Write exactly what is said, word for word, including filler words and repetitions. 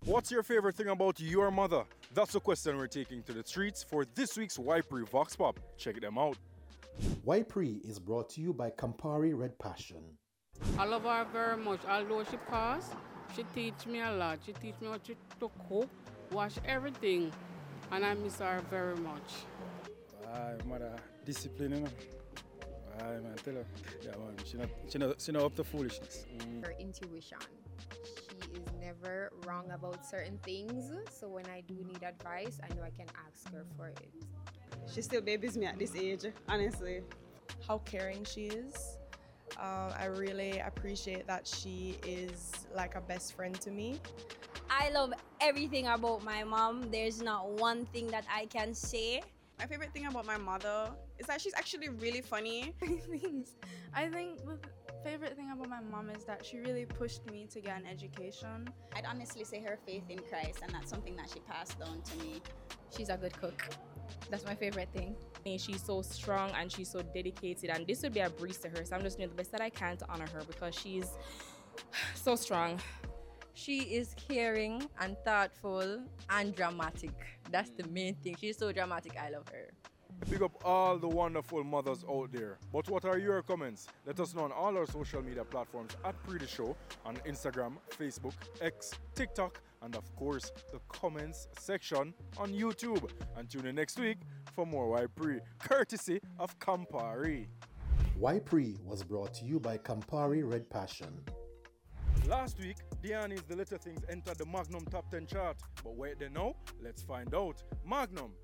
What's your favorite thing about your mother? That's the question we're taking to the streets for this week's Ypres Vox Pop. Check them out. Ypres is brought to you by Campari Red Passion. I love her very much. Although she passed, she teach me a lot. She teach me how to, to cook, wash everything. And I miss her very much. Ah, mother, discipline, you know. Ah, man, tell her. Yeah, man, she not, she not, she not up to foolishness. Mm. Her intuition. She is never wrong about certain things. So when I do need advice, I know I can ask her for it. She still babies me at this age, honestly. How caring she is. Uh, I really appreciate that she is like a best friend to me. I love everything about my mom. There's not one thing that I can say. My favorite thing about my mother is that she's actually really funny. Things. I think the favorite thing about my mom is that she really pushed me to get an education. I'd honestly say her faith in Christ, and that's something that she passed down to me. She's a good cook. That's my favorite thing. She's so strong and she's so dedicated, and this would be a breeze to her. So I'm just doing the best that I can to honor her because she's so strong. She is caring and thoughtful and dramatic. That's the main thing. She's so dramatic. I love her. Big up all the wonderful mothers out there. But what are your comments? Let us know on all our social media platforms at Pretty Show on Instagram, Facebook, X, TikTok, and of course the comments section on YouTube. And tune in next week for more Ypres, courtesy of Campari. Ypres was brought to you by Campari Red Passion. Last week, Diani's The Little Things entered the Magnum Top ten chart. But wait there now, let's find out. Magnum,